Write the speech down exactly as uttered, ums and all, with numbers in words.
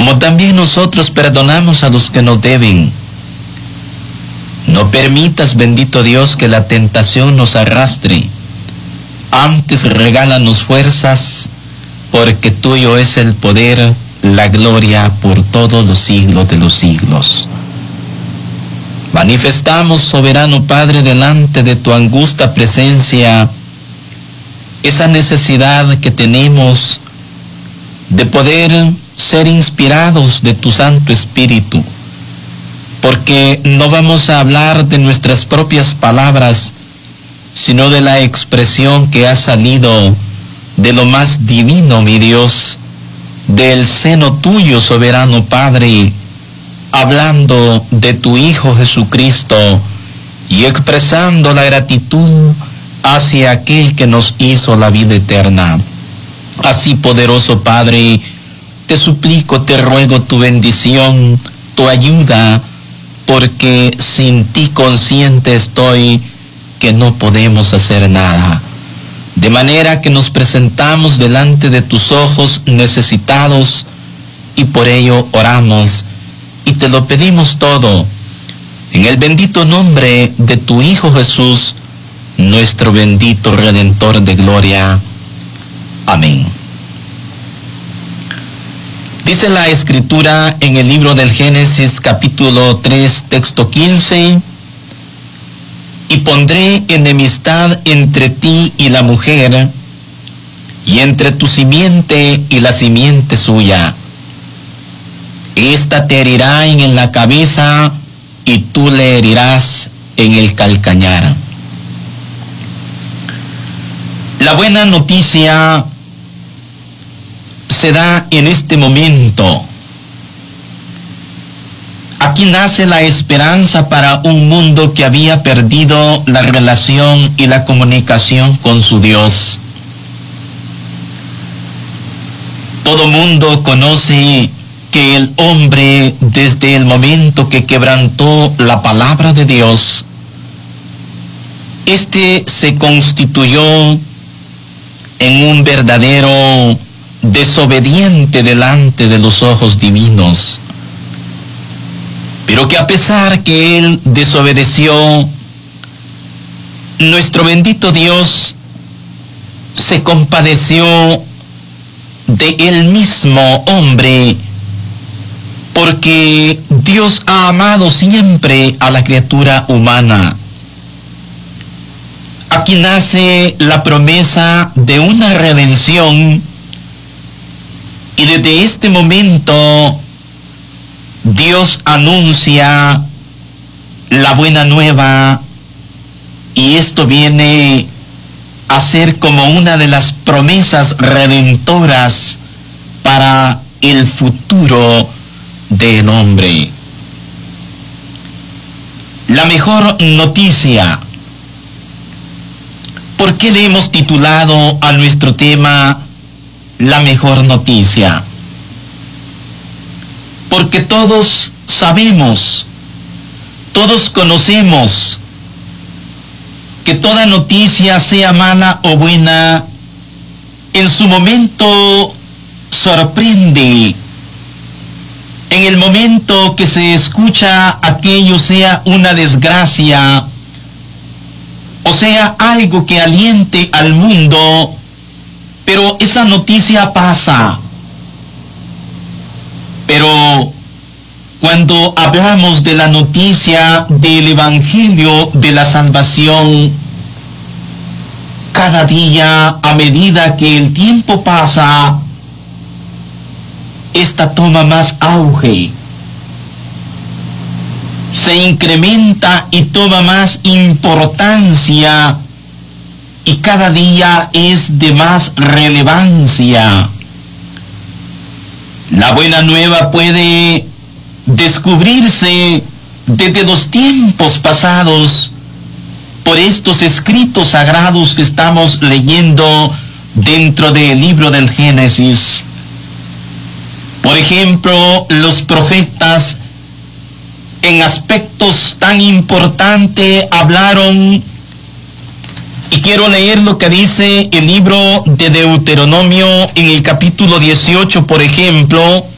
como también nosotros perdonamos a los que nos deben. No permitas, bendito Dios, que la tentación nos arrastre. Antes regálanos fuerzas, porque tuyo es el poder, la gloria por todos los siglos de los siglos. Manifestamos, soberano Padre, delante de tu angusta presencia, esa necesidad que tenemos de poder ser inspirados de tu Santo Espíritu, porque no vamos a hablar de nuestras propias palabras, sino de la expresión que ha salido de lo más divino, mi Dios, del seno tuyo, soberano Padre, hablando de tu Hijo Jesucristo y expresando la gratitud hacia aquel que nos hizo la vida eterna. Así, poderoso Padre, te suplico, te ruego tu bendición, tu ayuda, porque sin ti consciente estoy que no podemos hacer nada. De manera que nos presentamos delante de tus ojos necesitados y por ello oramos y te lo pedimos todo en el bendito nombre de tu Hijo Jesús, nuestro bendito Redentor de gloria. Amén. Dice la Escritura en el libro del Génesis, capítulo tres, texto quince: y pondré enemistad entre ti y la mujer, y entre tu simiente y la simiente suya. Esta te herirá en la cabeza, y tú le herirás en el calcañar. La buena noticia se da en este momento. Aquí nace la esperanza para un mundo que había perdido la relación y la comunicación con su Dios. Todo mundo conoce que el hombre, desde el momento que quebrantó la palabra de Dios, este se constituyó en un verdadero desobediente delante de los ojos divinos. Pero que a pesar que él desobedeció, nuestro bendito Dios se compadeció de él mismo, hombre, porque Dios ha amado siempre a la criatura humana. Aquí nace la promesa de una redención, y desde este momento Dios anuncia la buena nueva, y esto viene a ser como una de las promesas redentoras para el futuro del hombre. La mejor noticia. ¿Por qué le hemos titulado a nuestro tema La mejor noticia? Porque todos sabemos, todos conocemos que toda noticia, sea mala o buena, en su momento sorprende. En el momento que se escucha aquello, sea una desgracia, o sea algo que aliente al mundo, pero esa noticia pasa. Pero cuando hablamos de la noticia del Evangelio de la salvación, cada día, a medida que el tiempo pasa, esta toma más auge, se incrementa y toma más importancia, y cada día es de más relevancia. La buena nueva puede descubrirse desde los tiempos pasados por estos escritos sagrados que estamos leyendo dentro del libro del Génesis. Por ejemplo, los profetas en aspectos tan importantes hablaron, y quiero leer lo que dice el libro de Deuteronomio en el capítulo dieciocho, por ejemplo,